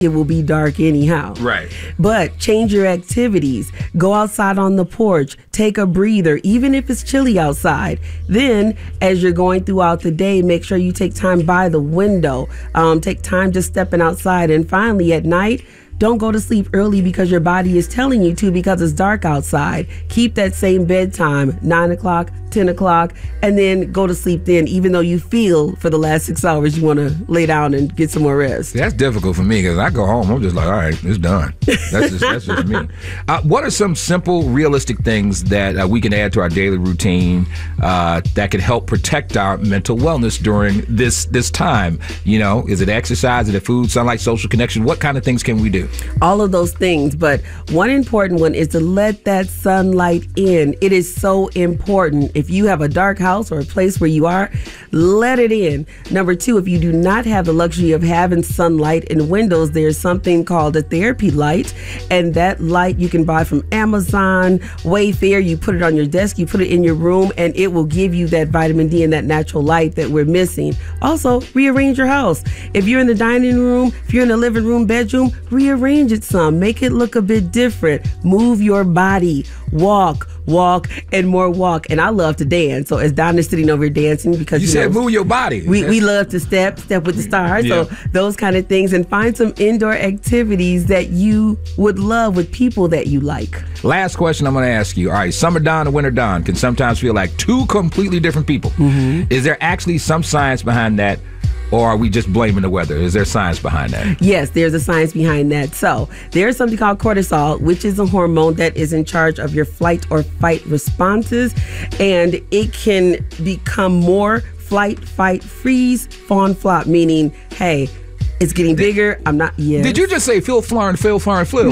it will be dark anyhow. Right. But change your activities. Go outside on the porch. Take a breather, even if it's chilly outside. Then, as you're going throughout the day, make sure you take time by the window. Take time just stepping outside. And finally, at night, don't go to sleep early because your body is telling you to because it's dark outside. Keep that same bedtime, 9 o'clock, 10 o'clock, and then go to sleep then, even though you feel for the last 6 hours you want to lay down and get some more rest. That's difficult for me because I go home, I'm just like, all right, it's done. That's just me. What are some simple, realistic things that we can add to our daily routine that can help protect our mental wellness during this time? You know, is it exercise? Is it food, sunlight, social connection? What kind of things can we do? All of those things, but one important one is to let that sunlight in. It is so important. If you have a dark house or a place where you are, let it in. Number two, if you do not have the luxury of having sunlight in windows, there's something called a therapy light, and that light you can buy from Amazon, Wayfair. You put it on your desk, you put it in your room, and it will give you that vitamin D and that natural light that we're missing. Also, rearrange your house. If you're in the dining room, if you're in the living room, bedroom, rearrange it some. Make it look a bit different. Move your body. Walk, and more walk. And I love to dance. So as Don is sitting over here dancing, because you said move your body. We love to step with the stars. Yeah. So those kind of things, and find some indoor activities that you would love with people that you like. Last question I'm going to ask you. All right, summer Don and winter Don can sometimes feel like two completely different people. Mm-hmm. Is there actually some science behind that? Or are we just blaming the weather? Is there science behind that? Yes, there's a science behind that. So there's something called cortisol, which is a hormone that is in charge of your flight or fight responses. And it can become more flight, fight, freeze, fawn, flop, meaning, hey, it's getting bigger. I'm not. Yes. Did you just say Phil Florn, Phil Florn, Phil?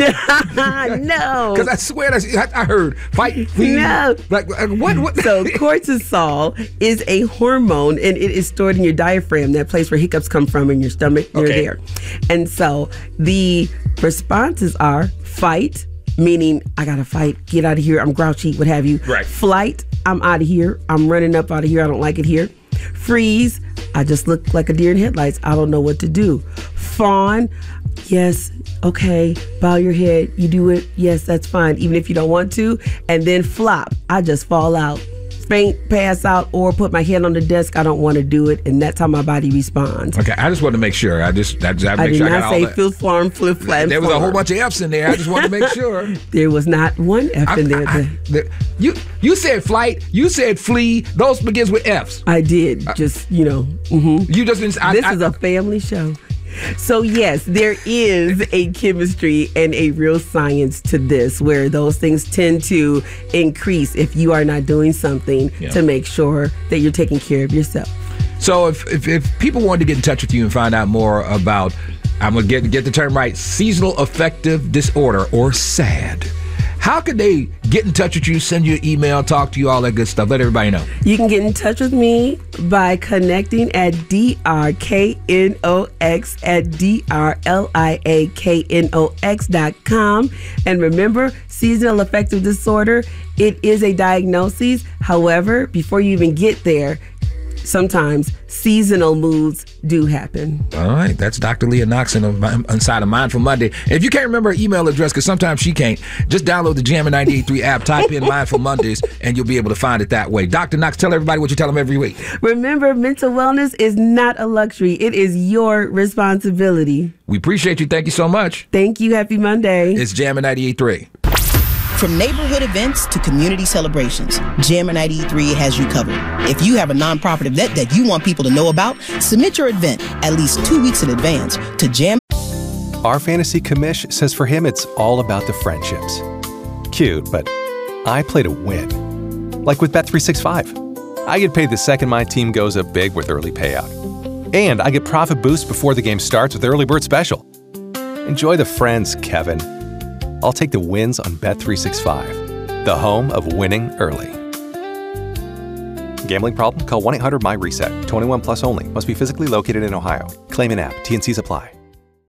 No. Because I swear I heard fight. No. Like what? So cortisol is a hormone, and it is stored in your diaphragm, that place where hiccups come from in your stomach. Near there. And so the responses are fight, meaning I gotta fight, get out of here. I'm grouchy, what have you. Right. Flight, I'm out of here. I'm running up out of here. I don't like it here. Freeze, I just look like a deer in headlights. I don't know what to do. Fawn, yes, okay, bow your head. You do it, yes, that's fine, even if you don't want to. And then flop, I just fall out, faint, pass out, or put my head on the desk. I don't want to do it, and that's how my body responds. Okay, I just want to make sure. I did not say Phil Farm, flip flat. There was a whole bunch of F's in there. I just wanted to make sure. There was not one F in there. You said flight. You said flee. Those begins with F's. I did. Just, you know. Mm-hmm. You just didn't. This is a family show. So yes, there is a chemistry and a real science to this, where those things tend to increase if you are not doing something to make sure that you're taking care of yourself. So if people wanted to get in touch with you and find out more about, I'm going to get the term right, seasonal affective disorder, or SAD, how could they get in touch with you, send you an email, talk to you, all that good stuff? Let everybody know. You can get in touch with me by connecting at drknox@drliaknox.com. And remember, seasonal affective disorder, it is a diagnosis. However, before you even get there, sometimes seasonal moods do happen. All right. That's Dr. Leah Knox inside of Mindful Monday. If you can't remember her email address, because sometimes she can't, just download the Jammin' 98.3 app, type in Mindful Mondays, and you'll be able to find it that way. Dr. Knox, tell everybody what you tell them every week. Remember, mental wellness is not a luxury. It is your responsibility. We appreciate you. Thank you so much. Thank you. Happy Monday. It's Jammin' 98.3. From neighborhood events to community celebrations, Jammin' 93 has you covered. If you have a nonprofit event that you want people to know about, submit your event at least 2 weeks in advance to Jam. Our fantasy commish says for him it's all about the friendships. Cute, but I play to win. Like with Bet365. I get paid the second my team goes up big with early payout. And I get profit boost before the game starts with Early Bird Special. Enjoy the friends, Kevin. I'll take the wins on Bet365, the home of winning early. Gambling problem? Call 1-800-MY-RESET. 21 plus only. Must be physically located in Ohio. Claim in app. T&Cs apply.